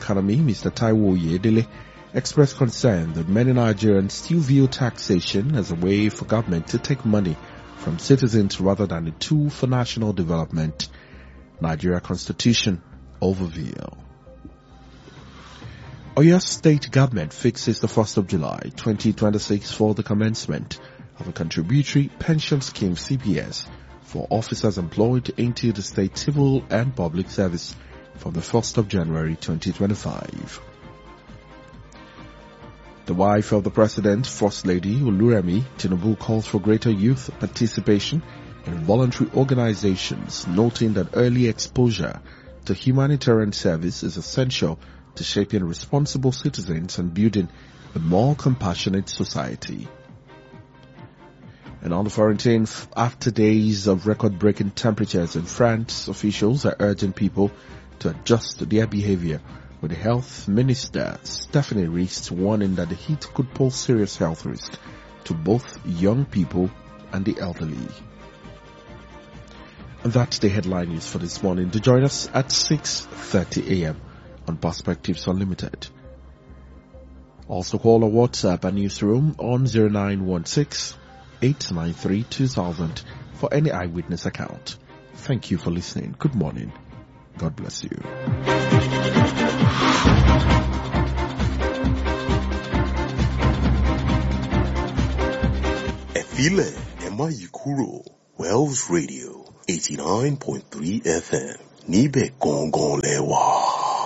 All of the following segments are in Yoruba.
Economy, Mr. Taiwo Oyedele, expressed concern that many Nigerians still view taxation as a way for government to take money from citizens rather than a tool for national development. Nigeria Constitution Overview. Oyo State Government fixes the 1st of July 2026 for the commencement of a contributory pension scheme CPS for officers employed into the state civil and public service from the 1st of January 2025. The wife of the President, First Lady Oluremi Tinubu, calls for greater youth participation in voluntary organizations, noting that early exposure to humanitarian service is essential to shaping responsible citizens and building a more compassionate society. And on the foreign team, after days of record-breaking temperatures in France, officials are urging people to adjust their behavior, with the health minister Stephanie Rees warning that the heat could pose serious health risk to both young people and the elderly. And that's the headline news for this morning. To join us at 6:30 a.m. on Perspectives Unlimited. Also call our WhatsApp and newsroom on 0916-893-2000 for any eyewitness account. Thank you for listening. Good morning. God bless you. Efile Emma Yikuro, Wells Radio 89.3 FM. Nibe Gongon Lewa.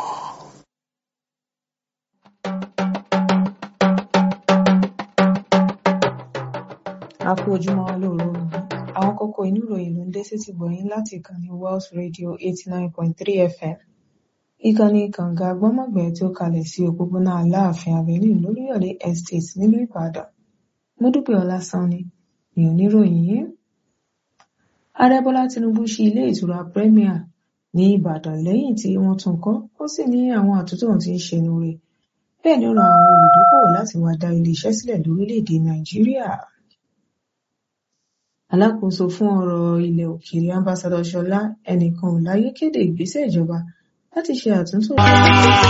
Àkójúmọ́ olóòrò àwọn kókó inú ìròyìn ló ń dé sétí gbọ̀yìn láti ìkànnì Wells Radio 89.3 FM. Ìkànnì kànga gbọ́mọ̀gbẹ́ tí ó kalẹ̀ sí òpópónà Aláàfin Avenue lóríyọ̀lé Estate nílùú Ìbàdàn. Módúpẹ́ Ọlásánni ni oníròyìn yìí. Ààrẹ Bọ́lá Tinubu ṣí ilé ìtura Premier ní Ìbàdàn lẹ́yìn tí wọ́n tún kọ́, ó sì ní àwọn àtúntò tí ń ṣe lóore. Bẹ́ẹ̀ ni ó rọ àwọn olùdókòwò láti wá dá ilé-iṣẹ́ sílẹ̀ lórílẹ̀-èdè Nàìjíríà. Alákòóso fún ọ̀rọ̀ ilẹ̀ òkèèrè Ambassador Ṣọlá Ẹnìkan ò láyé kéde ìgbésẹ̀ ìjọba láti ṣe àtúntò